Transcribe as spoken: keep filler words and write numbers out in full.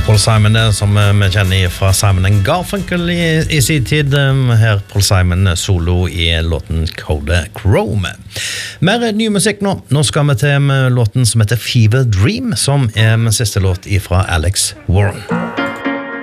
Paul Simon det, som vi kjenner fra Simon and Garfunkel i, i sin tid. Her Paul Simon solo i låten Kodachrome. Mer ny musikk nå. Nå skal vi til låten som heter Fever Dream, som er min siste låt fra Alex Warren.